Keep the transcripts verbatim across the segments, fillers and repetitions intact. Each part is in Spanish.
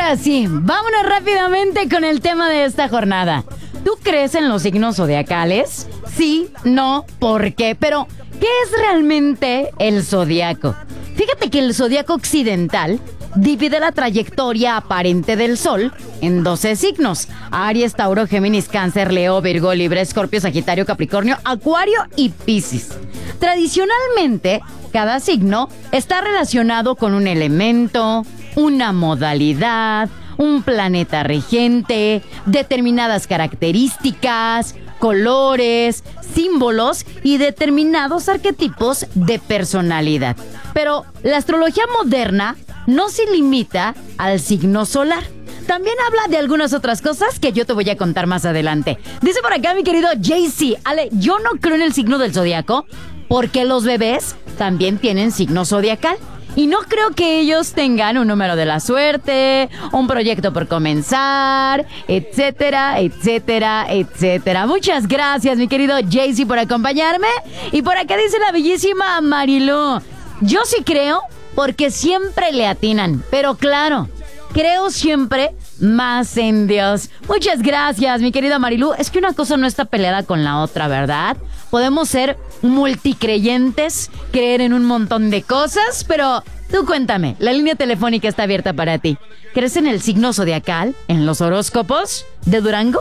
Ahora sí, vámonos rápidamente con el tema de esta jornada. ¿Tú crees en los signos zodiacales? Sí, no, ¿por qué? Pero, ¿qué es realmente el zodiaco? Fíjate que el zodiaco occidental divide la trayectoria aparente del Sol en doce signos: Aries, Tauro, Géminis, Cáncer, Leo, Virgo, Libra, Escorpio, Sagitario, Capricornio, Acuario y Piscis. Tradicionalmente, cada signo está relacionado con un elemento, una modalidad, un planeta regente, determinadas características, colores, símbolos y determinados arquetipos de personalidad. Pero la astrología moderna no se limita al signo solar. También habla de algunas otras cosas que yo te voy a contar más adelante. Dice por acá mi querido Jay-Z: Ale, yo no creo en el signo del zodiaco porque los bebés también tienen signo zodiacal. Y no creo que ellos tengan un número de la suerte, un proyecto por comenzar, etcétera, etcétera, etcétera. Muchas gracias, mi querido Jay-Z, por acompañarme. Y por acá dice la bellísima Marilu: yo sí creo porque siempre le atinan, pero claro, creo siempre más en Dios. Muchas gracias, mi querida Marilu. Es que una cosa no está peleada con la otra, ¿verdad? Podemos ser multicreyentes, creer en un montón de cosas, pero tú cuéntame, la línea telefónica está abierta para ti. ¿Crees en el signo zodiacal? ¿En los horóscopos de Durango?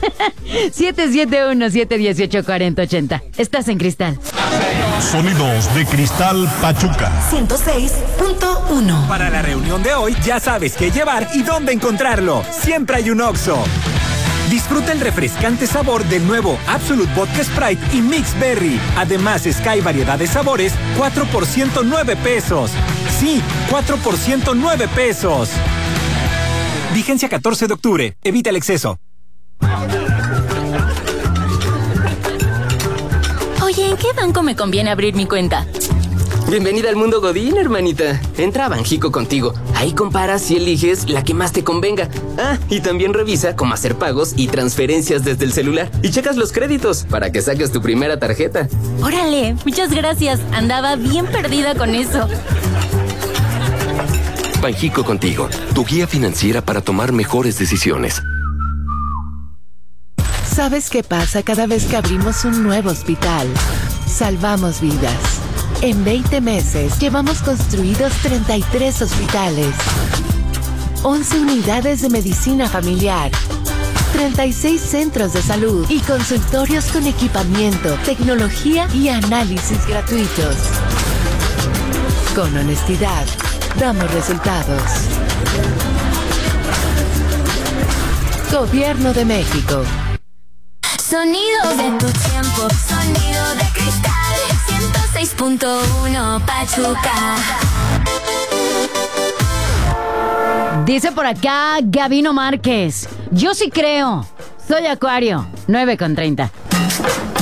siete siete uno, siete uno ocho, cuatro cero ocho cero. Estás en Cristal. Sonidos de Cristal Pachuca ciento seis punto uno. Para la reunión de hoy ya sabes qué llevar y dónde encontrarlo. Siempre hay un Oxxo. Disfruta el refrescante sabor del nuevo Absolut Vodka Sprite y Mix Berry. Además, Sky variedad de sabores, cuatro por ciento nueve pesos. Sí, cuatro por ciento nueve pesos. Vigencia catorce de octubre. Evita el exceso. Oye, ¿en qué banco me conviene abrir mi cuenta? Bienvenida al mundo Godín, hermanita. Entra a Banjico contigo. Ahí comparas y eliges la que más te convenga. Ah, y también revisa cómo hacer pagos y transferencias desde el celular. Y checas los créditos para que saques tu primera tarjeta. Órale, muchas gracias. Andaba bien perdida con eso. Banjico contigo, tu guía financiera para tomar mejores decisiones. ¿Sabes qué pasa cada vez que abrimos un nuevo hospital? Salvamos vidas. En veinte meses llevamos construidos treinta y tres hospitales, once unidades de medicina familiar, treinta y seis centros de salud y consultorios con equipamiento, tecnología y análisis gratuitos. Con honestidad, damos resultados. Gobierno de México. Sonidos de tu tiempo, sonido de Cristal, ciento seis punto uno Pachuca. Dice por acá Gabino Márquez: yo sí creo, soy Acuario, nueve con treinta.